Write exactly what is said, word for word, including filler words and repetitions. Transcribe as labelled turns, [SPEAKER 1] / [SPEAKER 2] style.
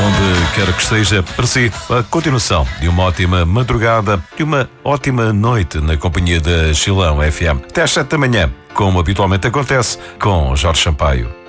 [SPEAKER 1] onde quer que esteja, para si, a continuação de uma ótima madrugada e uma ótima noite na companhia da Chilão F M. Até às sete da manhã, como habitualmente acontece com Jorge Sampaio.